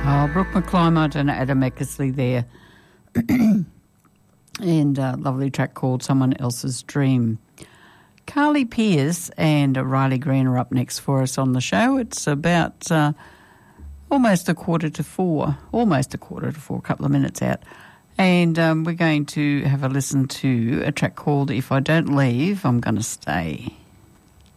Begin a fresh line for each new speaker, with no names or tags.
Oh, Brooke McClymont and Adam Eckersley there. And a lovely track called Someone Else's Dream. Carly Pearce and Riley Green are up next for us on the show. It's about almost a quarter to four, a couple of minutes out. And we're going to have a listen to a track called If I Don't Leave, I'm Gonna Stay.